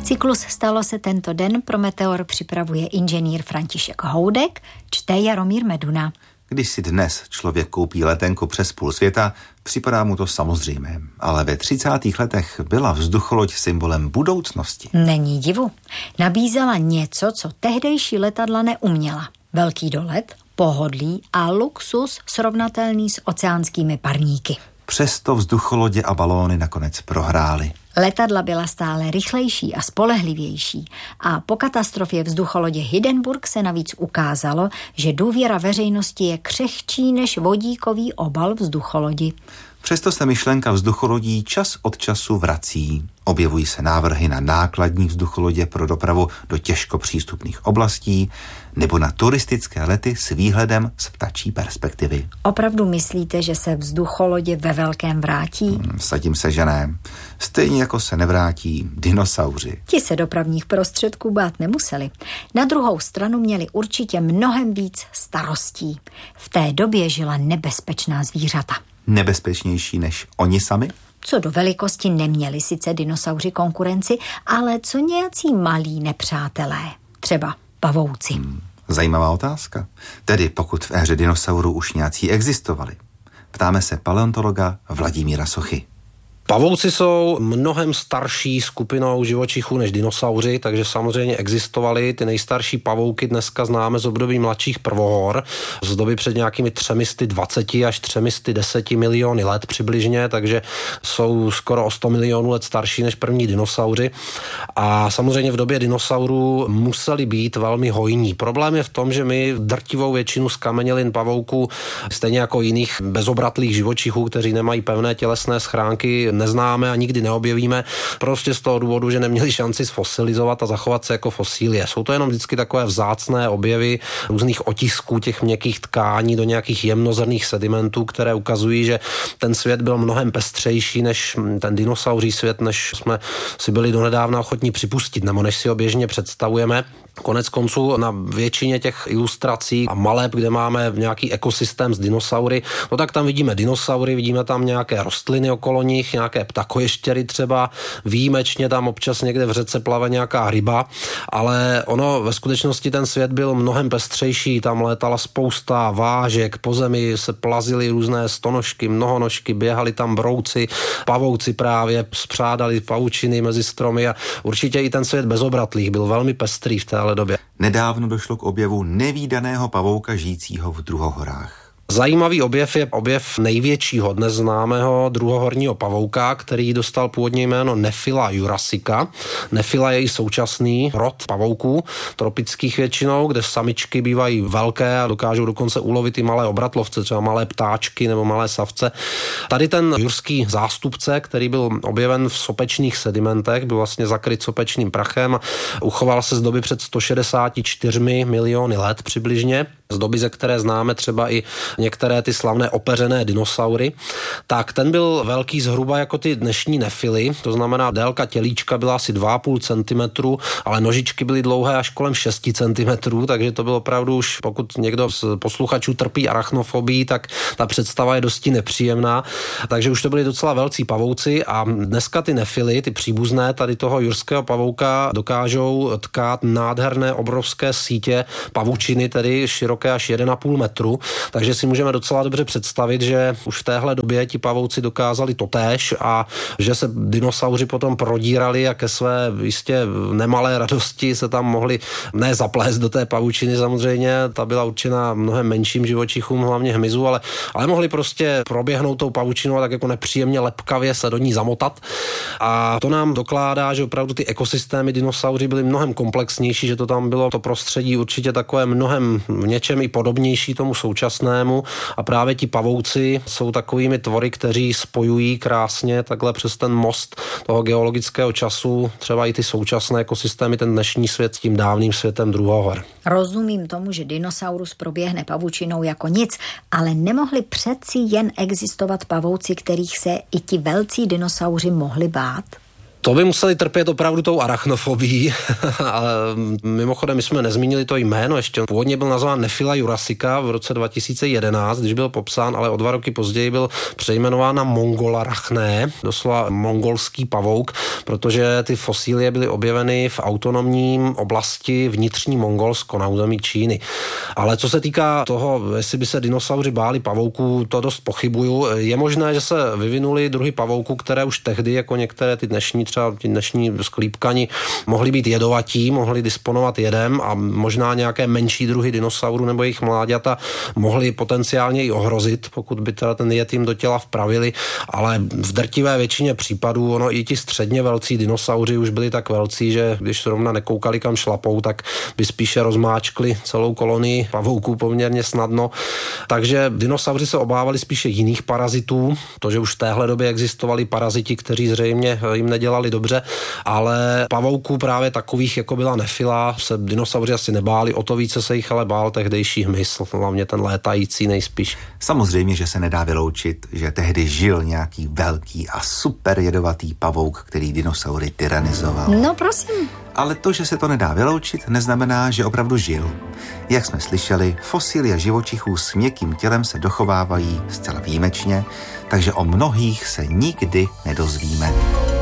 Cyklus Stalo se tento den pro Meteor připravuje inženýr František Houdek, čte Jaromír Meduna. Když si dnes člověk koupí letenku přes půl světa, připadá mu to samozřejmé. Ale ve 30. letech byla vzducholoď symbolem budoucnosti. Není divu. Nabízela něco, co tehdejší letadla neuměla. Velký dolet, pohodlí a luxus srovnatelný s oceánskými parníky. Přesto vzducholodě a balóny nakonec prohrály. Letadla byla stále rychlejší a spolehlivější a po katastrofě vzducholodě Hindenburg se navíc ukázalo, že důvěra veřejnosti je křehčí než vodíkový obal vzducholodi. Přesto se myšlenka vzducholodí čas od času vrací. Objevují se návrhy na nákladní vzducholodě pro dopravu do těžko přístupných oblastí nebo na turistické lety s výhledem z ptačí perspektivy. Opravdu myslíte, že se vzducholodě ve velkém vrátí? Vsadím se, že ne. Stejně jako se nevrátí dinosauři. Ti se dopravních prostředků bát nemuseli. Na druhou stranu měli určitě mnohem víc starostí. V té době žila nebezpečná zvířata. Nebezpečnější než oni sami? Co do velikosti neměli sice dinosauři konkurenci, ale co nějací malí nepřátelé, třeba pavouci. Zajímavá otázka. Tedy pokud v éře dinosaurů už nějací existovali. Ptáme se paleontologa Vladimíra Sochy. Pavouci jsou mnohem starší skupinou živočichů než dinosauři, takže samozřejmě existovaly. Ty nejstarší pavouky dneska známe z období mladších prvohor, z doby před nějakými 320 až 310 miliony let přibližně, takže jsou skoro o 100 milionů let starší než první dinosauři. A samozřejmě v době dinosaurů museli být velmi hojní. Problém je v tom, že my drtivou většinu zkamenělin pavouků, stejně jako jiných bezobratlých živočichů, kteří nemají pevné tělesné schránky, neznáme a nikdy neobjevíme, prostě z toho důvodu, že neměli šanci sfosilizovat a zachovat se jako fosílie. Jsou to jenom vždycky takové vzácné objevy různých otisků těch měkkých tkání do nějakých jemnozrnných sedimentů, které ukazují, že ten svět byl mnohem pestřejší než ten dinosauří svět, než jsme si byli donedávna ochotní připustit, nebo než si ho běžně představujeme. Konec konců na většině těch ilustrací a maleb, kde máme nějaký ekosystém s dinosaury, no tak tam vidíme dinosaury, vidíme tam nějaké rostliny okolo nich, nějaké ptakoještěry třeba, výjimečně tam občas někde v řece plave nějaká ryba, ale ono ve skutečnosti ten svět byl mnohem pestřejší, tam létala spousta vážek, po zemi se plazily různé stonožky, mnohonožky, běhali tam brouci, pavouci právě, spřádali pavučiny mezi stromy a určitě i ten svět bezobratlých byl velmi pestrý v té době. Nedávno došlo k objevu nevídaného pavouka žijícího v druhohorách. Zajímavý objev je objev největšího dnes známého druhohorního pavouka, který dostal původně jméno Nephila jurassica. Nephila je i současný rod pavouků, tropických většinou, kde samičky bývají velké a dokážou dokonce ulovit i malé obratlovce, třeba malé ptáčky nebo malé savce. Tady ten jurský zástupce, který byl objeven v sopečných sedimentech, byl vlastně zakryt sopečným prachem a uchoval se z doby před 164 miliony let přibližně, z doby, ze které známe třeba i některé ty slavné opeřené dinosaury, tak ten byl velký zhruba jako ty dnešní nefily, to znamená délka tělíčka byla asi 2,5 cm, ale nožičky byly dlouhé až kolem 6 cm, takže to bylo opravdu už, pokud někdo z posluchačů trpí arachnofobií, tak ta představa je dosti nepříjemná, takže už to byli docela velcí pavouci a dneska ty nefily, ty příbuzné tady toho jurského pavouka dokážou tkát nádherné obrovské sítě pavučiny, tedy široké až 1,5 metru, takže si můžeme docela dobře představit, že už v téhle době ti pavouci dokázali totéž a že se dinosauři potom prodírali a ke své jistě nemalé radosti se tam mohli ne zaplést do té pavučiny samozřejmě, ta byla určena mnohem menším živočichům, hlavně hmyzu, ale mohli prostě proběhnout tou pavučinou a tak jako nepříjemně lepkavě se do ní zamotat. A to nám dokládá, že opravdu ty ekosystémy dinosauři byly mnohem komplexnější, že to tam bylo to prostředí určitě takové mnohem v něčem i podobnější tomu současnému a právě ti pavouci jsou takovými tvory, kteří spojují krásně takhle přes ten most toho geologického času třeba i ty současné ekosystémy, ten dnešní svět s tím dávným světem druhohor. Rozumím tomu, že dinosaurus proběhne pavučinou jako nic, ale nemohli přeci jen existovat pavouci, kterých se i ti velcí dinosauři mohli bát? To by museli trpět opravdu tou arachnofobií. Ale mimochodem, my jsme nezmínili to jméno ještě. Původně byl nazván Nephila jurassica v roce 2011, když byl popsán, ale o 2 roky později byl přejmenován na Mongolarachné, doslova mongolský pavouk, protože ty fosílie byly objeveny v autonomním oblasti vnitřní Mongolsko na území Číny. Ale co se týká toho, jestli by se dinosauři báli pavouků, to dost pochybuju. Je možné, že se vyvinuly druhy pavouků, které už tehdy, jako některé ty dnešní, třeba ty dnešní sklípkani, mohly být jedovatí, mohly disponovat jedem a možná nějaké menší druhy dinosaurů nebo jejich mláďata mohly potenciálně i ohrozit, pokud by teda ten jed jim do těla vpravili, ale v drtivé většině případů ono i ti středně velcí dinosauři už byli tak velcí, že když zrovna nekoukali kam šlapou, tak by spíše rozmáčkli celou kolonii pavouků poměrně snadno. Takže dinosauři se obávali spíše jiných parazitů, to, že už v téhle době existovali paraziti, kteří zřejmě jim nedělali dobře, ale pavouků právě takových, jako byla Nephila, se dinosauři asi nebáli, o to více se jich ale bál tehdejší hmyz, hlavně ten létající nejspíš. Samozřejmě, že se nedá vyloučit, že tehdy žil nějaký velký a super jedovatý pavouk, který dinosaury tyranizoval. No prosím. Ale to, že se to nedá vyloučit, neznamená, že opravdu žil. Jak jsme slyšeli, fosílie živočichů s měkkým tělem se dochovávají zcela výjimečně, takže o mnohých se nikdy nedozvíme.